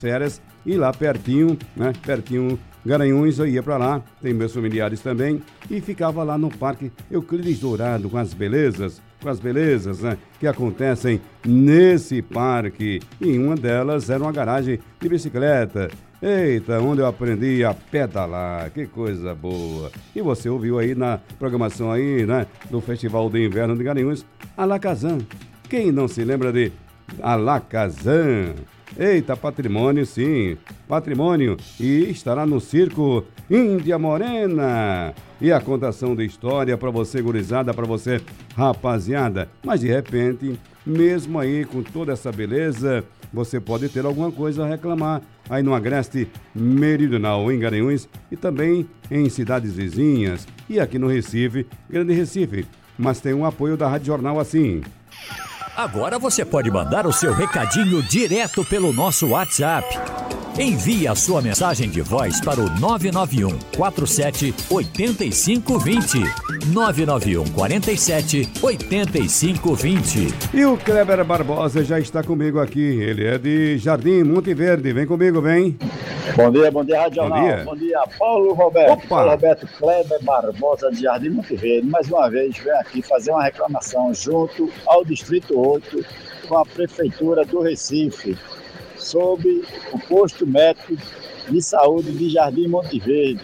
férias e lá pertinho, né? Pertinho, Garanhuns, eu ia para lá, tem meus familiares também, e ficava lá no Parque Euclides Dourado com as belezas, né, que acontecem nesse parque. E uma delas era uma garagem de bicicleta. Eita, onde eu aprendi a pedalar, que coisa boa. E você ouviu aí na programação aí, né, do Festival de Inverno de Garanhuns, Alakazam. Quem não se lembra de Alakazam? Eita, patrimônio, sim, patrimônio. E estará no Circo Índia Morena. E a contação de história para você, gurizada, para você, rapaziada. Mas de repente, mesmo aí com toda essa beleza, você pode ter alguma coisa a reclamar aí no Agreste Meridional, em Garanhuns, e também em cidades vizinhas. E aqui no Recife, Grande Recife. Mas tem um apoio da Rádio Jornal assim. Agora você pode mandar o seu recadinho direto pelo nosso WhatsApp. Envie a sua mensagem de voz para o 991 47 85 20. 991 47 85 20. E o Kleber Barbosa já está comigo aqui. Ele é de Jardim Monte Verde. Vem comigo, vem. Bom dia, Rádio Jornal. Bom dia, Paulo Roberto. Opa! Paulo Roberto Kleber Barbosa de Jardim Monte Verde. Mais uma vez, venho aqui fazer uma reclamação junto ao Distrito 8 com a Prefeitura do Recife sobre o posto médico de saúde de Jardim Monte Verde.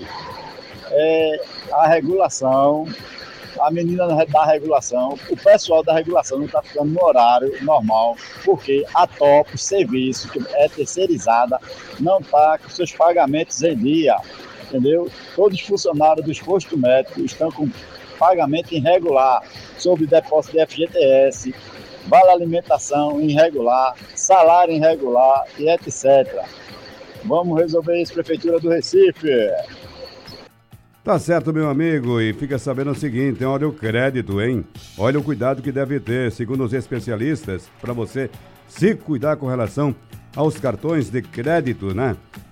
A regulação, a menina da regulação, o pessoal da regulação não está ficando no horário normal, porque a TOP, serviço que é terceirizada, não está com seus pagamentos em dia, entendeu? Todos os funcionários dos postos médicos estão com pagamento irregular, sobre depósito de FGTS, vale alimentação irregular, salário irregular e etc. Vamos resolver isso, Prefeitura do Recife. Tá certo, meu amigo, e fica sabendo o seguinte, olha o crédito, hein? Olha o cuidado que deve ter, segundo os especialistas, para você se cuidar com relação aos cartões de crédito, né?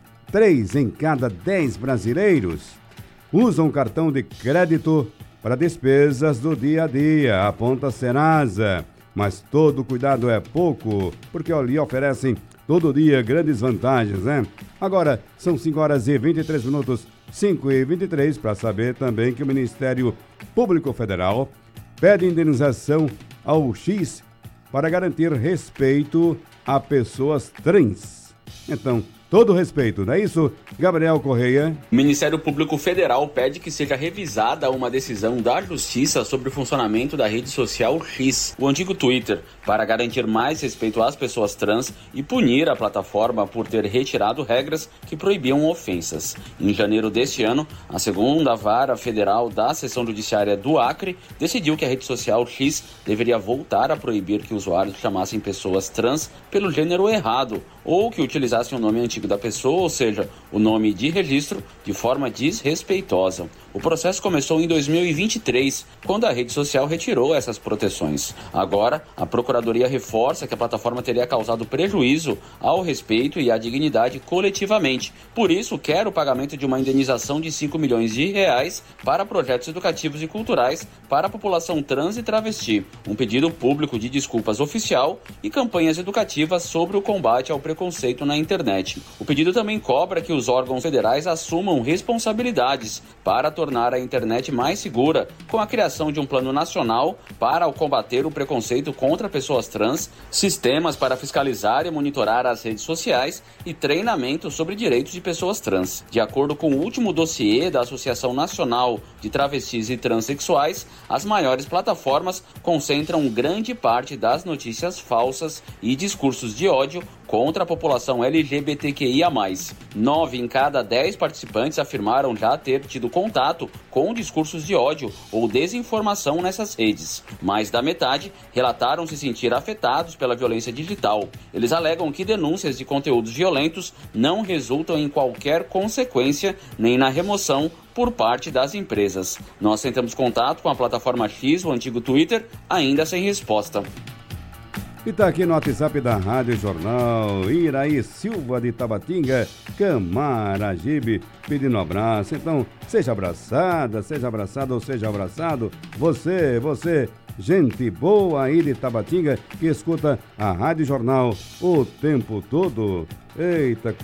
3 em cada 10 brasileiros usam cartão de crédito para despesas do dia a dia, aponta a Serasa. Mas todo cuidado é pouco, porque lhe oferecem todo dia grandes vantagens, né? Agora, são 5 horas e 23 minutos, 5 e 23, para saber também que o Ministério Público Federal pede indenização ao X para garantir respeito a pessoas trans. Então, todo respeito, não é isso, Gabriel Correia? O Ministério Público Federal pede que seja revisada uma decisão da Justiça sobre o funcionamento da rede social X, o antigo Twitter, para garantir mais respeito às pessoas trans e punir a plataforma por ter retirado regras que proibiam ofensas. Em janeiro deste ano, a segunda vara federal da Seção Judiciária do Acre decidiu que a rede social X deveria voltar a proibir que usuários chamassem pessoas trans pelo gênero errado ou que utilizassem o nome antigo da pessoa, ou seja, o nome de registro, de forma desrespeitosa. O processo começou em 2023, quando a rede social retirou essas proteções. Agora, a Procuradoria reforça que a plataforma teria causado prejuízo ao respeito e à dignidade coletivamente. Por isso, quer o pagamento de uma indenização de 5 milhões de reais para projetos educativos e culturais para a população trans e travesti, um pedido público de desculpas oficial e campanhas educativas sobre o combate ao preconceito na internet. O pedido também cobra que os órgãos federais assumam responsabilidades para tornar a internet mais segura, com a criação de um plano nacional para combater o preconceito contra pessoas trans, sistemas para fiscalizar e monitorar as redes sociais e treinamento sobre direitos de pessoas trans. De acordo com o último dossiê da Associação Nacional de Travestis e Transsexuais, as maiores plataformas concentram grande parte das notícias falsas e discursos de ódio contra a população LGBTQIA+. 9 em cada 10 participantes afirmaram já ter tido contato com discursos de ódio ou desinformação nessas redes. Mais da metade relataram se sentir afetados pela violência digital. Eles alegam que denúncias de conteúdos violentos não resultam em qualquer consequência nem na remoção por parte das empresas. Nós tentamos contato com a plataforma X, o antigo Twitter, ainda sem resposta. E tá aqui no WhatsApp da Rádio Jornal, Iraí Silva de Tabatinga, Camaragibe, pedindo um abraço. Então, seja abraçada ou seja abraçado, você, gente boa aí de Tabatinga, que escuta a Rádio Jornal o tempo todo. Eita,